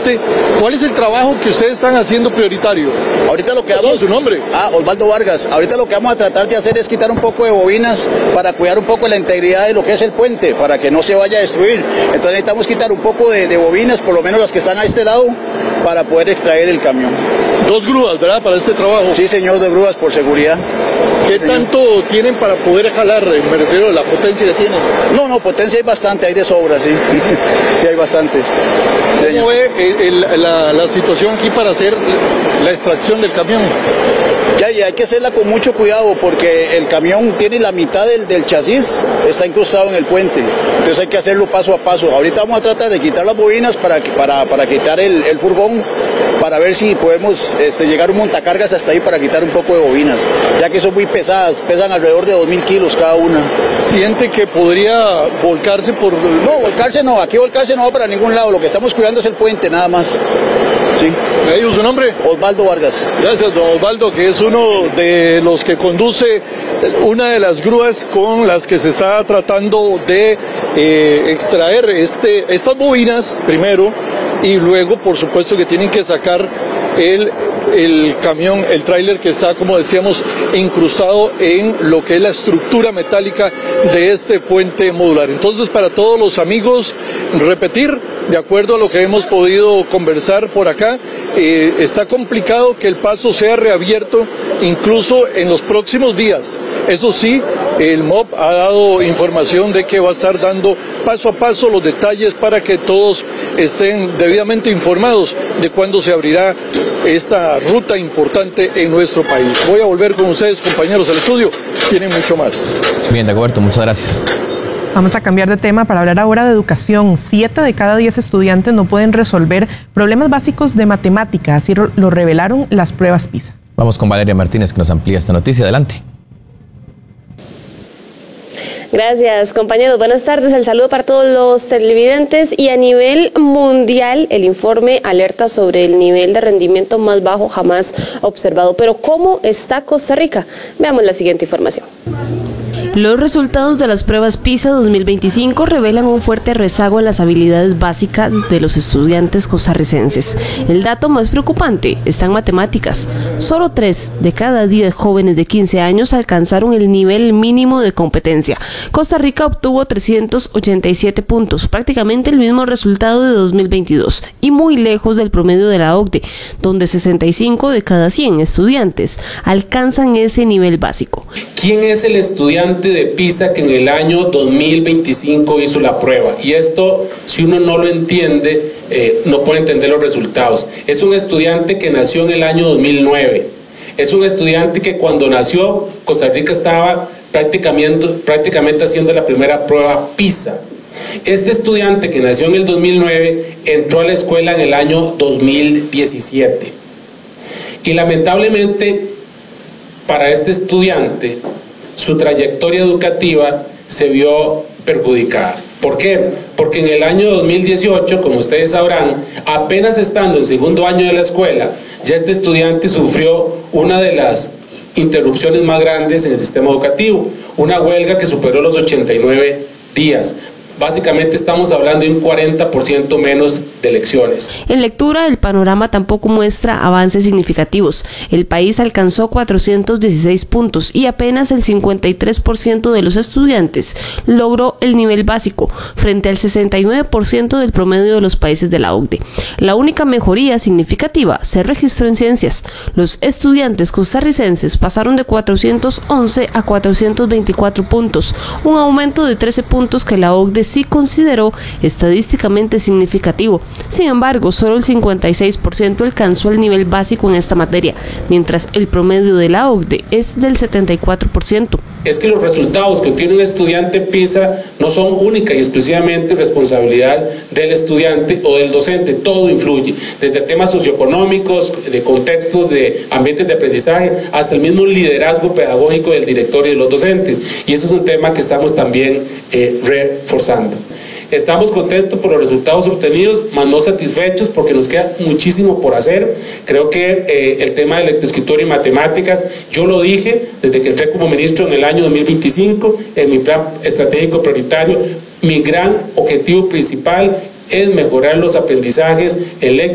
puente. ¿Cuál es el trabajo que ustedes están haciendo prioritario? Ahorita lo que vamos... ¿Su nombre? Osvaldo Vargas. Ahorita lo que vamos a tratar de hacer es quitar un poco de bobinas para cuidar un poco la integridad de lo que es el puente, para que no se vaya a destruir. Entonces necesitamos quitar un poco de bobinas, por lo menos las que están a este lado, para poder extraer el camión. 2 grúas, ¿verdad? Para este trabajo. Sí, señor, 2 grúas por seguridad. ¿Qué tanto tienen para poder jalar? Me refiero a la potencia que tienen. No, potencia hay bastante, hay de sobra, sí. Sí, hay bastante. Sí, ¿Cómo ve la situación aquí para hacer la extracción del camión? Ya, hay que hacerla con mucho cuidado porque el camión tiene la mitad del chasis, está incrustado en el puente. Entonces hay que hacerlo paso a paso. Ahorita vamos a tratar de quitar las bobinas para quitar el furgón, para ver si podemos llegar un montacargas hasta ahí para quitar un poco de bobinas, ya que son muy pesadas, pesan alrededor de 2.000 kilos cada una. ¿Siente que podría volcarse por...? No, volcarse no, aquí volcarse no va para ningún lado, lo que estamos cuidando es el puente nada más. Sí. ¿Me dijo su nombre? Osvaldo Vargas. Gracias, don Osvaldo, que es uno de los que conduce una de las grúas con las que se está tratando de extraer estas bobinas primero, y luego por supuesto que tienen que sacar el camión, el tráiler que está, como decíamos, incrustado en lo que es la estructura metálica de este puente modular. Entonces, para todos los amigos, repetir, de acuerdo a lo que hemos podido conversar por acá, está complicado que el paso sea reabierto incluso en los próximos días. Eso sí, el MOB ha dado información de que va a estar dando paso a paso los detalles para que todos estén debidamente informados de cuándo se abrirá esta ruta importante en nuestro país. Voy a volver con ustedes, compañeros, al estudio. Tienen mucho más. Bien, de acuerdo, muchas gracias. Vamos a cambiar de tema para hablar ahora de educación. 7 de cada 10 estudiantes no pueden resolver problemas básicos de matemática, así lo revelaron las pruebas PISA. Vamos con Valeria Martínez, que nos amplía esta noticia. Adelante. Gracias, compañeros. Buenas tardes. El saludo para todos los televidentes. Y a nivel mundial, el informe alerta sobre el nivel de rendimiento más bajo jamás observado. Pero ¿cómo está Costa Rica? Veamos la siguiente información. Los resultados de las pruebas PISA 2025 revelan un fuerte rezago en las habilidades básicas de los estudiantes costarricenses. El dato más preocupante está en matemáticas. Solo 3 de cada 10 jóvenes de 15 años alcanzaron el nivel mínimo de competencia. Costa Rica obtuvo 387 puntos, prácticamente el mismo resultado de 2022 y muy lejos del promedio de la OCDE, donde 65 de cada 100 estudiantes alcanzan ese nivel básico. ¿Quién es el estudiante de PISA que en el año 2025 hizo la prueba? Y esto, si uno no lo entiende, no puede entender los resultados. Es un estudiante que nació en el año 2009. Es un estudiante que cuando nació, Costa Rica estaba prácticamente haciendo la primera prueba PISA. Este estudiante que nació en el 2009 entró a la escuela en el año 2017. Y lamentablemente, para este estudiante, su trayectoria educativa se vio perjudicada. ¿Por qué? Porque en el año 2018, como ustedes sabrán, apenas estando en segundo año de la escuela, ya este estudiante sufrió una de las interrupciones más grandes en el sistema educativo, una huelga que superó los 89 días. Básicamente estamos hablando de un 40% menos de lecciones. En lectura, el panorama tampoco muestra avances significativos. El país alcanzó 416 puntos y apenas el 53% de los estudiantes logró el nivel básico, frente al 69% del promedio de los países de la OCDE. La única mejoría significativa se registró en ciencias. Los estudiantes costarricenses pasaron de 411 a 424 puntos, un aumento de 13 puntos que la OCDE sí consideró estadísticamente significativo. Sin embargo, solo el 56% alcanzó el nivel básico en esta materia, mientras el promedio de la OCDE es del 74%. Es que los resultados que obtiene un estudiante PISA no son única y exclusivamente responsabilidad del estudiante o del docente, todo influye, desde temas socioeconómicos, de contextos, de ambientes de aprendizaje, hasta el mismo liderazgo pedagógico del director y de los docentes, y eso es un tema que estamos también reforzando. Estamos contentos por los resultados obtenidos, mas no satisfechos porque nos queda muchísimo por hacer. Creo que el tema de lectoescritura y matemáticas, yo lo dije desde que entré como ministro en el año 2025, en mi plan estratégico prioritario, mi gran objetivo principal es mejorar los aprendizajes en